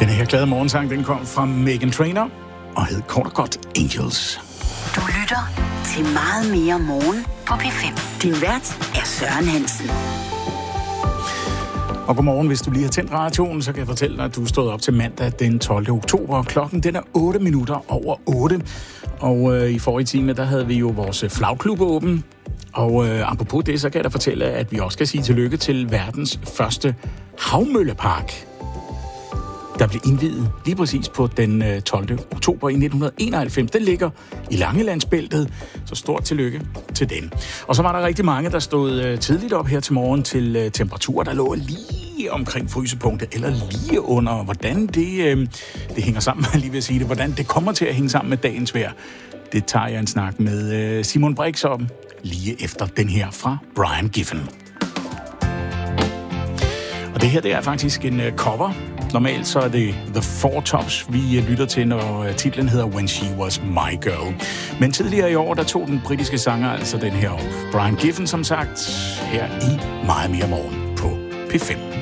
Den her glade morgensang, den kom fra Meghan Trainor og hed kort og godt Angels. Du lytter til Meget mere morgen på P5. Din vært er Søren Hansen. Og godmorgen, hvis du lige har tændt radioen, så kan jeg fortælle dig, at du er stået op til mandag den 12. oktober. Klokken den er 8 minutter over 8. Og i forrige time, der havde vi jo vores flagklub åben. Og apropos det, så kan jeg da fortælle, at vi også skal sige tillykke til verdens første havmøllepark, der blev indviet lige præcis på den 12. oktober i 1991. Den ligger i Langelandsbæltet, så stort tillykke til den. Og så var der rigtig mange, der stod tidligt op her til morgen til temperaturer, der lå lige omkring frysepunktet, eller lige under. Hvordan det hænger sammen, lige vil sige det, hvordan det kommer til at hænge sammen med dagens vejr, det tager jeg en snak med Simon Brix om lige efter den her fra Brian Giffen. Og det her, det er faktisk en cover. Normalt så er det The Four Tops, vi lytter til, når titlen hedder When She Was My Girl. Men tidligere i år, der tog den britiske sanger altså den her op. Brian Giffen, som sagt, her i Meget mere morgen på P5.